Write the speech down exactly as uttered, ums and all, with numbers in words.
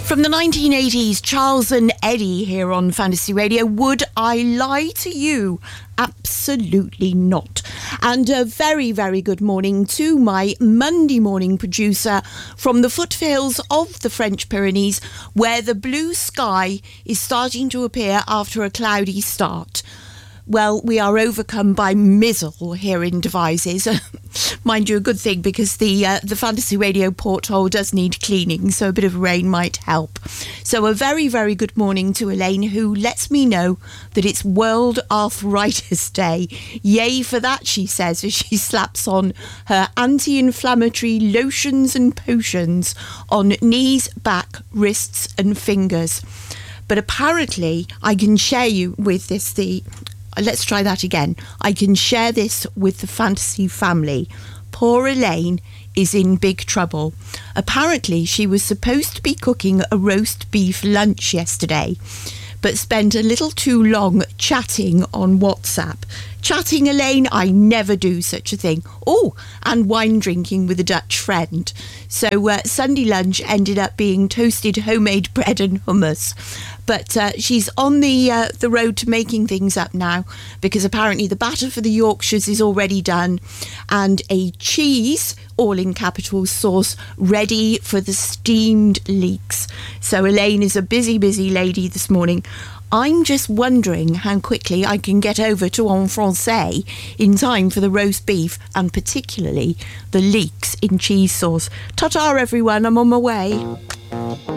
From the nineteen eighties, Charles and Eddie here on Fantasy Radio. Would I lie to you? Absolutely not. And a very, very good morning to my Monday morning producer from the foothills of the French Pyrenees, where the blue sky is starting to appear after a cloudy start. Well, we are overcome by mizzle here in Devizes. Mind you, a good thing, because the uh, the Fantasy Radio porthole does need cleaning, so a bit of rain might help. So a very, very good morning to Elaine, who lets me know that it's World Arthritis Day. Yay for that, she says, as she slaps on her anti-inflammatory lotions and potions on knees, back, wrists and fingers. But apparently, I can share you with this, the... Let's try that again. I can share this with the fantasy family. Poor Elaine is in big trouble. Apparently, she was supposed to be cooking a roast beef lunch yesterday, but spent a little too long chatting on WhatsApp. Chatting, Elaine, I never do such a thing. Oh, and wine drinking with a Dutch friend. So uh, Sunday lunch ended up being toasted homemade bread and hummus. But uh, she's on the uh, the road to making things up now, because apparently the batter for the Yorkshires is already done, and a cheese, all in capital sauce, ready for the steamed leeks. So Elaine is a busy, busy lady this morning. I'm just wondering how quickly I can get over to En Francais in time for the roast beef, and particularly the leeks in cheese sauce. Ta-ta, everyone, I'm on my way.